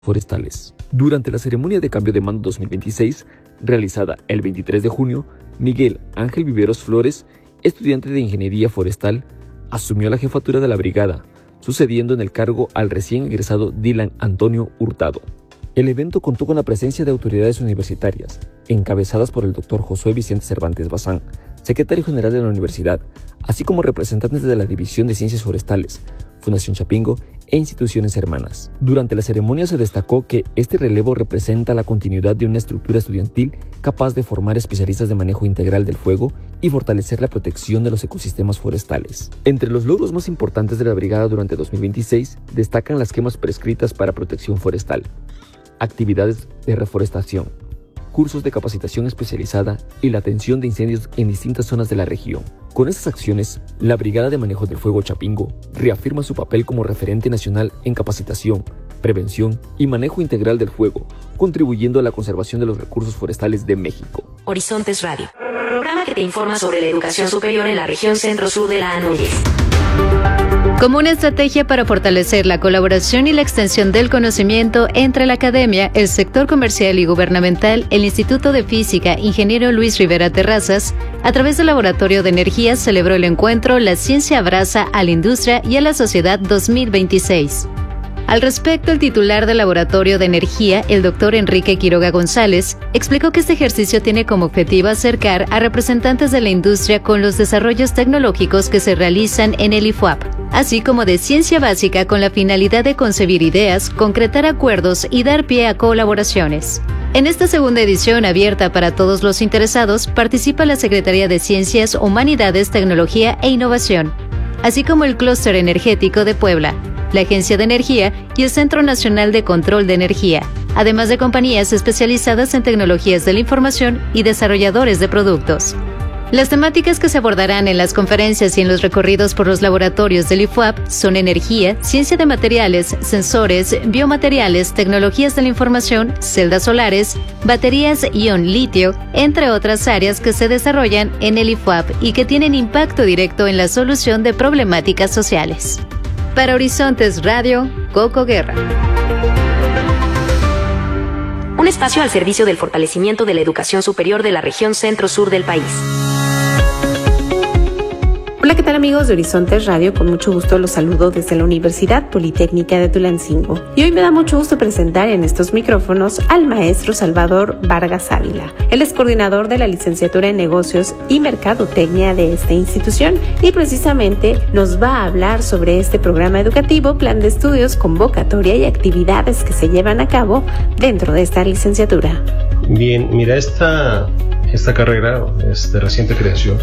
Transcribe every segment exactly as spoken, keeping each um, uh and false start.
forestales. Durante la ceremonia de cambio de mando dos mil veintiséis, realizada el veintitrés de junio, Miguel Ángel Viveros Flores, estudiante de Ingeniería Forestal, asumió la jefatura de la brigada, sucediendo en el cargo al recién egresado Dylan Antonio Hurtado. El evento contó con la presencia de autoridades universitarias, encabezadas por el doctor Josué Vicente Cervantes Bazán, secretario general de la universidad, así como representantes de la División de Ciencias Forestales, Fundación Chapingo e instituciones hermanas. Durante la ceremonia se destacó que este relevo representa la continuidad de una estructura estudiantil capaz de formar especialistas de manejo integral del fuego y fortalecer la protección de los ecosistemas forestales. Entre los logros más importantes de la brigada durante dos mil veintiséis destacan las quemas prescritas para protección forestal, actividades de reforestación, cursos de capacitación especializada y la atención de incendios en distintas zonas de la región. Con estas acciones, la Brigada de Manejo del Fuego Chapingo reafirma su papel como referente nacional en capacitación, prevención y manejo integral del fuego, contribuyendo a la conservación de los recursos forestales de México. Horizontes Radio, programa que te informa sobre la educación superior en la región centro-sur de la Anúñez. Como una estrategia para fortalecer la colaboración y la extensión del conocimiento entre la academia, el sector comercial y gubernamental, el Instituto de Física Ingeniero Luis Rivera Terrazas, a través del Laboratorio de Energía, celebró el encuentro La Ciencia Abraza a la Industria y a la Sociedad dos mil veintiséis. Al respecto, el titular del Laboratorio de Energía, el doctor Enrique Quiroga González, explicó que este ejercicio tiene como objetivo acercar a representantes de la industria con los desarrollos tecnológicos que se realizan en el I F U A P, así como de ciencia básica con la finalidad de concebir ideas, concretar acuerdos y dar pie a colaboraciones. En esta segunda edición, abierta para todos los interesados, participa la Secretaría de Ciencias, Humanidades, Tecnología e Innovación, así como el Clúster Energético de Puebla, la Agencia de Energía y el Centro Nacional de Control de Energía, además de compañías especializadas en tecnologías de la información y desarrolladores de productos. Las temáticas que se abordarán en las conferencias y en los recorridos por los laboratorios del I F U A P son energía, ciencia de materiales, sensores, biomateriales, tecnologías de la información, celdas solares, baterías ion litio, entre otras áreas que se desarrollan en el I F U A P y que tienen impacto directo en la solución de problemáticas sociales. Para Horizontes Radio, Coco Guerra. Un espacio al servicio del fortalecimiento de la educación superior de la región centro-sur del país. Hola, ¿qué tal amigos de Horizontes Radio? Con mucho gusto los saludo desde la Universidad Politécnica de Tulancingo. Y hoy me da mucho gusto presentar en estos micrófonos al maestro Salvador Vargas Ávila. Él es coordinador de la licenciatura en Negocios y Mercadotecnia de esta institución y precisamente nos va a hablar sobre este programa educativo, plan de estudios, convocatoria y actividades que se llevan a cabo dentro de esta licenciatura. Bien, mira, esta, esta carrera es de reciente creación.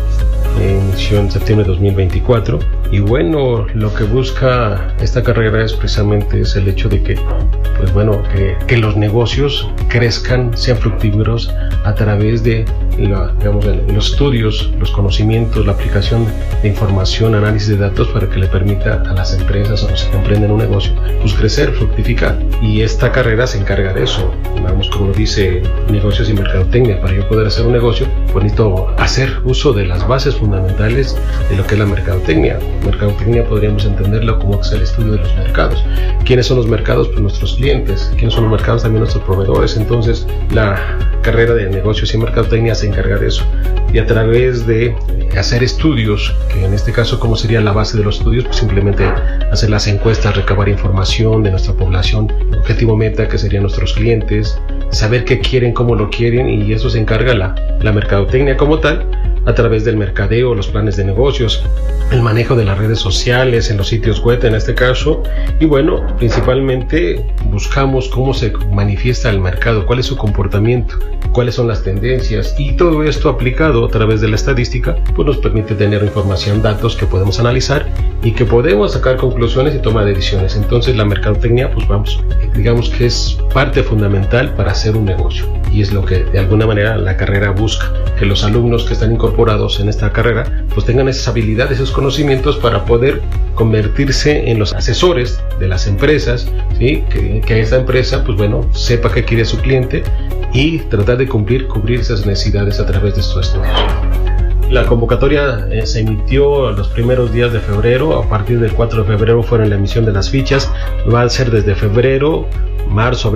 Inició en septiembre de dos mil veinticuatro y bueno, lo que busca esta carrera es precisamente es el hecho de que pues bueno, que, que los negocios crezcan, sean fructíferos a través de la, digamos, los estudios, los conocimientos, la aplicación de información, análisis de datos para que le permita a las empresas, a los que emprenden un negocio, pues crecer, fructificar. Y esta carrera se encarga de eso. Vamos, como dice negocios y mercadotecnia, para yo poder hacer un negocio, pues necesito hacer uso de las bases fundamentales de lo que es la mercadotecnia. Mercadotecnia podríamos entenderlo como es el estudio de los mercados. ¿Quiénes son los mercados? Pues nuestros clientes. ¿Quiénes son los mercados? También nuestros proveedores. Entonces, la carrera de negocios y mercadotecnia se encarga de eso. Y a través de hacer estudios, que en este caso, ¿cómo sería la base de los estudios? Pues simplemente hacer las encuestas, recabar información de nuestra población, objetivo meta, que serían nuestros clientes, saber qué quieren, cómo lo quieren, y eso se encarga la, la mercadotecnia como tal, a través del mercadeo, los planes de negocios, el manejo de las redes sociales, en los sitios web en este caso, y bueno, principalmente buscamos cómo se manifiesta el mercado, cuál es su comportamiento, cuáles son las tendencias, y todo esto aplicado a través de la estadística, pues nos permite tener información, datos que podemos analizar y que podemos sacar conclusiones y tomar decisiones. Entonces la mercadotecnia, pues vamos, digamos que es parte fundamental para hacer un negocio, y es lo que de alguna manera la carrera busca, que los alumnos que están incorporados en esta carrera pues tengan esas habilidades, esos conocimientos para poder convertirse en los asesores de las empresas, ¿sí? que, que esta empresa pues bueno sepa qué quiere su cliente y tratar de cumplir, cubrir esas necesidades a través de estos estudios. La convocatoria eh, se emitió los primeros días de febrero. A partir del cuatro de febrero fueron la emisión de las fichas. Va a ser desde febrero, marzo,